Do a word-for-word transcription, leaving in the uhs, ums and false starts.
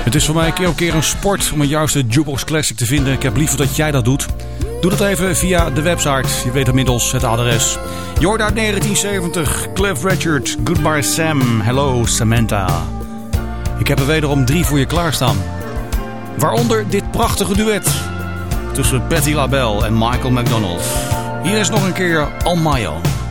Het is voor mij keer op keer een sport om een juiste Jukebox Classic te vinden. Ik heb liever dat jij dat doet. Doe dat even via de website. Je weet inmiddels het adres. Jorda negentien zeventig, Cliff Richard, Goodbye Sam, Hello Samantha. Ik heb er wederom drie voor je klaarstaan. Waaronder dit prachtige duet tussen Patti LaBelle en Michael McDonald. Hier is nog een keer On My Own.